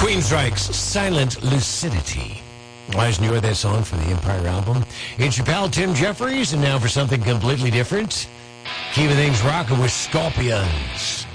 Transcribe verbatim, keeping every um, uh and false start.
Queensryche's Silent Lucidity. I just enjoyed that song from the Empire album. It's your pal Tim Jeffries, and now for something completely different. Keeping things rocking with Scorpions.